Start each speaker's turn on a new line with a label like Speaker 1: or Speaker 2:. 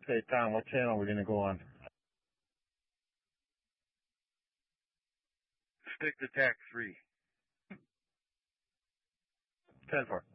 Speaker 1: Hey, Tom, what channel are we going to go on? Stick to TAC 3. 10-4.